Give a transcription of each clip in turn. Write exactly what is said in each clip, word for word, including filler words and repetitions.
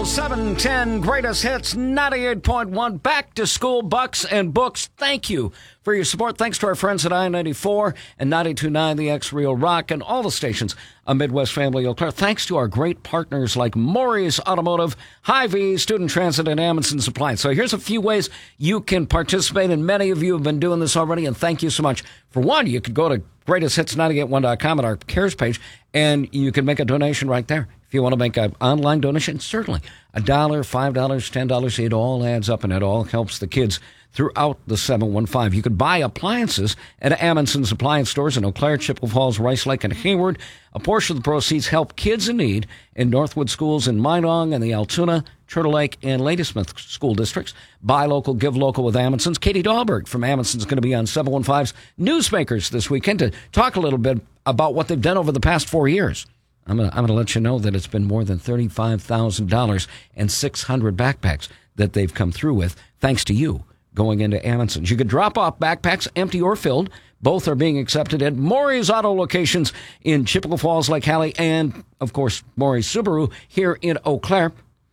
seven ten Greatest Hits, ninety-eight point one. Back to School, Bucks and Books. Thank you for your support. Thanks to our friends at I ninety-four and ninety-two point nine The X Real Rock and all the stations of Midwest Family Eau Claire. Thanks to our great partners like Maury's Automotive, Hy-Vee, Student Transit, and Amundsen Supply. So here's a few ways you can participate, and many of you have been doing this already, and thank you so much. For one, you could go to greatest hits nine eight one dot com at our CARES page, and you can make a donation right there. If you want to make an online donation, certainly a dollar, five dollars, ten dollars, it all adds up, and it all helps the kids throughout the seven one five. You could buy appliances at Amundsen's Appliance Stores in Eau Claire, Chippewa Falls, Rice Lake, and Hayward. A portion of the proceeds help kids in need in Northwood schools in Minong and the Altoona, Turtle Lake, and Ladysmith school districts. Buy local, give local with Amundsen's. Katie Dahlberg from Amundsen's is going to be on seven one five's Newsmakers this weekend to talk a little bit about what they've done over the past four years. I'm going to, I'm going to let you know that it's been more than thirty-five thousand dollars and six hundred backpacks that they've come through with, thanks to you going into Amundsen's. You could drop off backpacks, empty or filled. Both are being accepted at Maury's Auto locations in Chippewa Falls, Lake Hallie, and, of course, Maury's Subaru here in Eau Claire.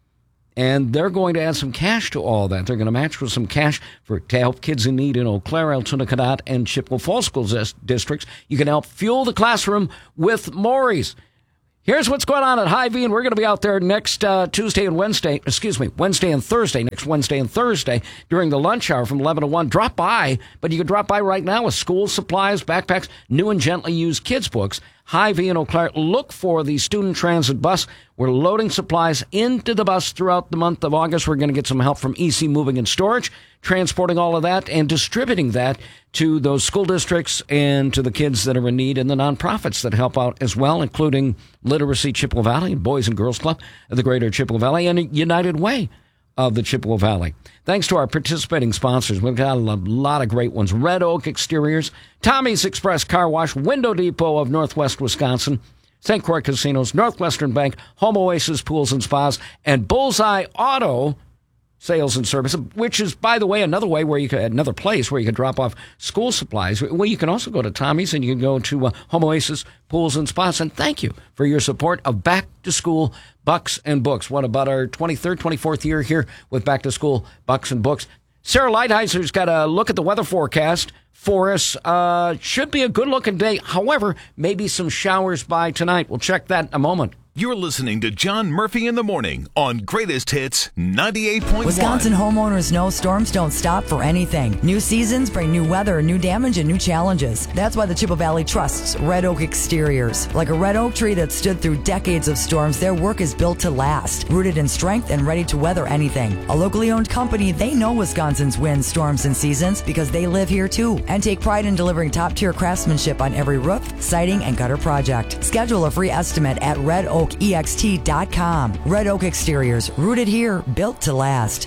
And they're going to add some cash to all that. They're going to match with some cash for to help kids in need in Eau Claire, Altoona, Cadott, and Chippewa Falls school districts. You can help fuel the classroom with Maury's. Here's what's going on at Hy-Vee, and we're going to be out there next uh, Tuesday and Wednesday, excuse me, Wednesday and Thursday, next Wednesday and Thursday during the lunch hour from eleven to one. Drop by, but you can drop by right now with school supplies, backpacks, new and gently used kids' books. Hy-Vee in Eau Claire, look for the student transit bus. We're loading supplies into the bus throughout the month of August. We're going to get some help from E C Moving and Storage, transporting all of that and distributing that to those school districts and to the kids that are in need and the nonprofits that help out as well, including Literacy Chippewa Valley, Boys and Girls Club of the Greater Chippewa Valley, and United Way of the Chippewa Valley. Thanks to our participating sponsors, we've got a lot of great ones. Red Oak Exteriors, Tommy's Express Car Wash, Window Depot of Northwest Wisconsin, Saint Croix Casinos, Northwestern Bank, Home Oasis Pools and Spas, and Bullseye Auto Sales and Service, which is, by the way, another way where you could, another place where you can drop off school supplies. Well, you can also go to Tommy's and you can go to uh, Home Oasis Pools and Spas. And thank you for your support of Back to School Bucks and Books. What about our twenty-third, twenty-fourth year here with Back to School Bucks and Books? Sarah Lighthizer got a look at the weather forecast for us. Uh, should be a good looking day. However, maybe some showers by tonight. We'll check that in a moment. You're listening to John Murphy in the Morning on Greatest Hits ninety-eight point one. Wisconsin homeowners know storms don't stop for anything. New seasons bring new weather, new damage, and new challenges. That's why the Chippewa Valley trusts Red Oak Exteriors. Like a red oak tree that stood through decades of storms, their work is built to last, rooted in strength and ready to weather anything. A locally owned company, they know Wisconsin's winds, storms, and seasons because they live here too and take pride in delivering top-tier craftsmanship on every roof, siding, and gutter project. Schedule a free estimate at red oak e x t dot com. Red Oak Exteriors, rooted here, built to last.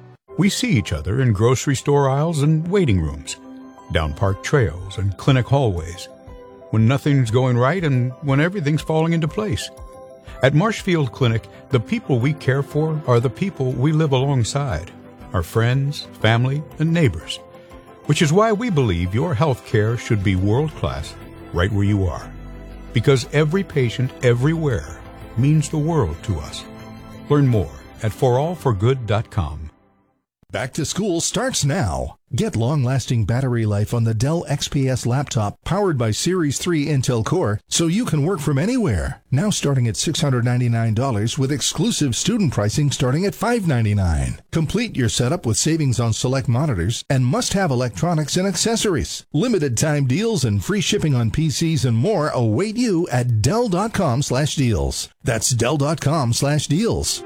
We see each other in grocery store aisles and waiting rooms, down park trails and clinic hallways, when nothing's going right and when everything's falling into place. At Marshfield Clinic, the people we care for are the people we live alongside, our friends, family, and neighbors, which is why we believe your health care should be world-class right where you are. Because every patient everywhere means the world to us. Learn more at for all for good dot com. Back to school starts now. Get long-lasting battery life on the Dell X P S laptop powered by Series three Intel Core so you can work from anywhere. Now starting at six hundred ninety-nine dollars with exclusive student pricing starting at five hundred ninety-nine dollars. Complete your setup with savings on select monitors and must-have electronics and accessories. Limited time deals and free shipping on P Cs and more await you at Dell dot com slash deals. That's Dell dot com slash deals.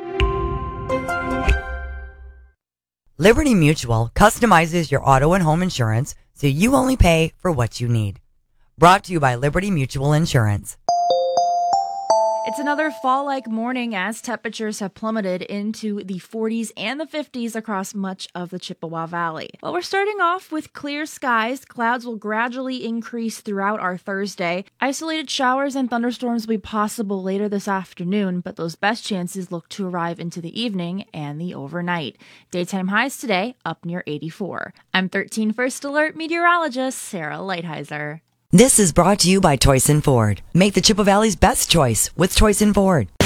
Liberty Mutual customizes your auto and home insurance so you only pay for what you need. Brought to you by Liberty Mutual Insurance. It's another fall-like morning as temperatures have plummeted into the forties and the fifties across much of the Chippewa Valley. While we're starting off with clear skies, clouds will gradually increase throughout our Thursday. Isolated showers and thunderstorms will be possible later this afternoon, but those best chances look to arrive into the evening and the overnight. Daytime highs today up near eighty-four. I'm thirteen First Alert meteorologist Sarah Lighthizer. This is brought to you by Toyson Ford. Make the Chippewa Valley's best choice with Toyson Ford.